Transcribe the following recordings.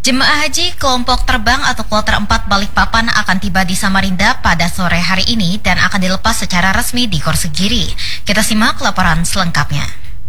Jemaah haji kelompok terbang atau kloter 4 Balikpapan akan tiba di Samarinda pada sore hari ini dan akan dilepas secara resmi di Korsegiri. Kita simak laporan selengkapnya.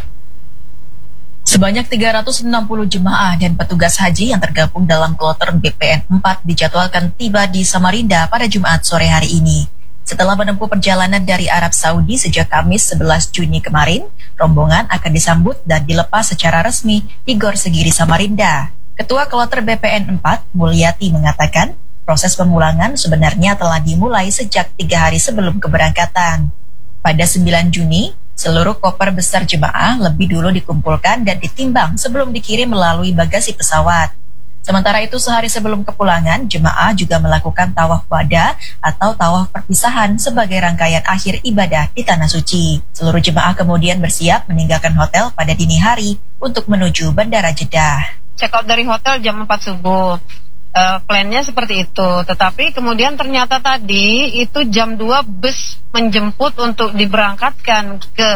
Sebanyak 360 jemaah dan petugas haji yang tergabung dalam kloter BPN 4 dijadwalkan tiba di Samarinda pada Jumat sore hari ini. Setelah menempuh perjalanan dari Arab Saudi sejak Kamis 11 Juni kemarin, rombongan akan disambut dan dilepas secara resmi di Gor Segiri Samarinda. Ketua Kloter BPN 4, Mulyati, mengatakan proses pemulangan sebenarnya telah dimulai sejak 3 hari sebelum keberangkatan. Pada 9 Juni, seluruh koper besar jemaah lebih dulu dikumpulkan dan ditimbang sebelum dikirim melalui bagasi pesawat. Sementara itu, sehari sebelum kepulangan, jemaah juga melakukan tawaf wada atau tawaf perpisahan sebagai rangkaian akhir ibadah di Tanah Suci. Seluruh jemaah kemudian bersiap meninggalkan hotel pada dini hari untuk menuju Bandara Jeddah. Check out dari hotel jam 4 subuh. Plannya seperti itu. Tetapi kemudian ternyata tadi itu jam 2 bus menjemput untuk diberangkatkan ke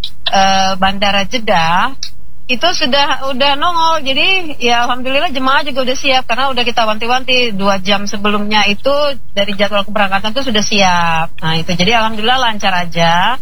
Bandara Jeddah itu udah nongol. Jadi ya alhamdulillah jemaah juga udah siap karena udah kita wanti-wanti 2 jam sebelumnya itu dari jadwal keberangkatan itu sudah siap. Nah itu jadi alhamdulillah lancar aja.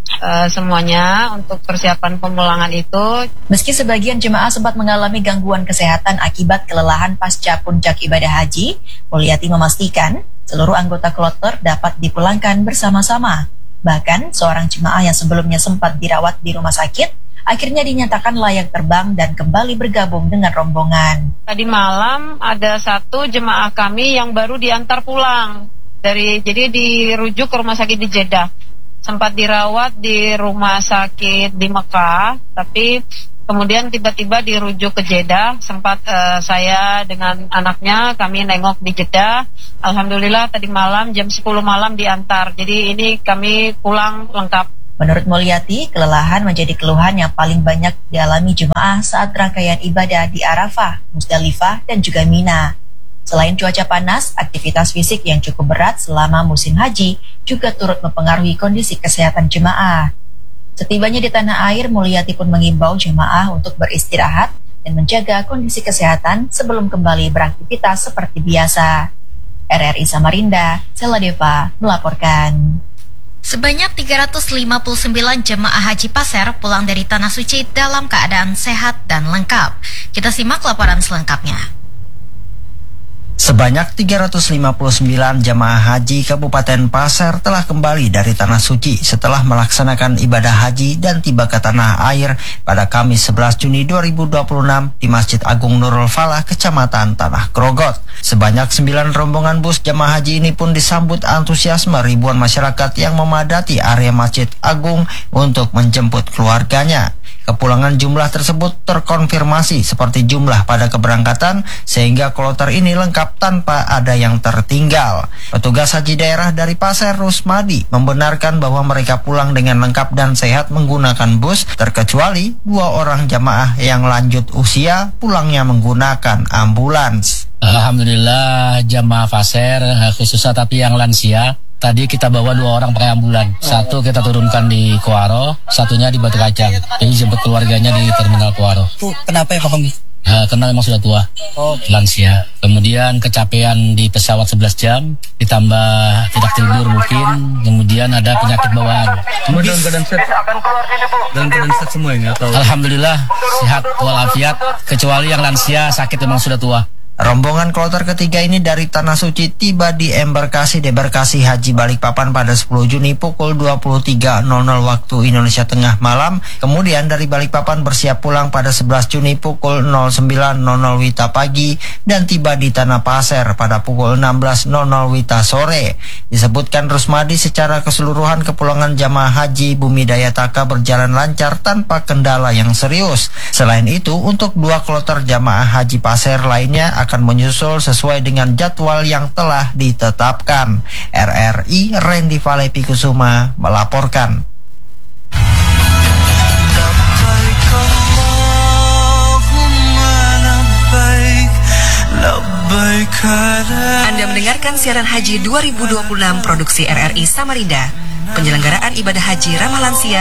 Semuanya untuk persiapan pemulangan itu. Meski sebagian jemaah sempat mengalami gangguan kesehatan akibat kelelahan pasca puncak ibadah haji, Mulyati memastikan seluruh anggota kloter dapat dipulangkan bersama-sama. Bahkan seorang jemaah yang sebelumnya sempat dirawat di rumah sakit akhirnya dinyatakan layak terbang dan kembali bergabung dengan rombongan. Tadi malam ada satu jemaah kami yang baru diantar pulang jadi dirujuk ke rumah sakit di Jeddah. Sempat dirawat di rumah sakit di Mekah, tapi kemudian tiba-tiba dirujuk ke Jeddah. Sempat saya dengan anaknya kami nengok di Jeddah. Alhamdulillah tadi malam jam 10 malam diantar. Jadi ini kami pulang lengkap. Menurut Mulyati, kelelahan menjadi keluhan yang paling banyak dialami jemaah saat rangkaian ibadah di Arafah, Musdalifah, dan juga Mina. Selain cuaca panas, aktivitas fisik yang cukup berat selama musim haji juga turut mempengaruhi kondisi kesehatan jemaah. Setibanya di tanah air, Mulyati pun mengimbau jemaah untuk beristirahat dan menjaga kondisi kesehatan sebelum kembali beraktivitas seperti biasa. RRI Samarinda, Seladeva melaporkan. Sebanyak 359 jemaah haji Pasir pulang dari Tanah Suci dalam keadaan sehat dan lengkap. Kita simak laporan selengkapnya. Sebanyak 359 jamaah haji Kabupaten Pasir telah kembali dari Tanah Suci setelah melaksanakan ibadah haji dan tiba ke tanah air pada Kamis 11 Juni 2026 di Masjid Agung Nurul Falah, Kecamatan Tanah Grogot. Sebanyak 9 rombongan bus jamaah haji ini pun disambut antusiasme ribuan masyarakat yang memadati area Masjid Agung untuk menjemput keluarganya. Kepulangan jumlah tersebut terkonfirmasi seperti jumlah pada keberangkatan sehingga kloter ini lengkap tanpa ada yang tertinggal. Petugas haji daerah dari Pasir, Rusmadi, membenarkan bahwa mereka pulang dengan lengkap dan sehat menggunakan bus terkecuali 2 orang jamaah yang lanjut usia pulangnya menggunakan ambulans. Alhamdulillah jamaah Pasir khususnya tapi yang lansia tadi kita bawa 2 orang pakai ambulan. Satu kita turunkan di Kuaro, satunya di Batu Kacang. Jadi jemput keluarganya di Terminal Kuaro. Kenapa ya Pak Pembi? Karena memang sudah tua, lansia. Kemudian kecapean di pesawat 11 jam, ditambah tidak tidur mungkin. Kemudian ada penyakit bawaan. Semua dalam keadaan sehat? Dalam keadaan sehat semua ini? Atau? Alhamdulillah sehat walafiat, kecuali yang lansia sakit memang sudah tua. Rombongan kloter ketiga ini dari Tanah Suci tiba di embarkasi debarkasi Haji Balikpapan pada 10 Juni pukul 23.00 waktu Indonesia Tengah malam. Kemudian dari Balikpapan bersiap pulang pada 11 Juni pukul 09.00 WITA pagi dan tiba di Tanah Pasir pada pukul 16.00 WITA sore. Disebutkan Rusmadi secara keseluruhan kepulangan jamaah haji Bumi Dayataka berjalan lancar tanpa kendala yang serius. Selain itu, untuk 2 kloter jamaah haji Pasir lainnya akan menyusul sesuai dengan jadwal yang telah ditetapkan. RRI Randy Valepi Kusuma melaporkan. Anda mendengarkan siaran haji 2026 produksi RRI Samarinda. Penyelenggaraan ibadah haji ramah lansia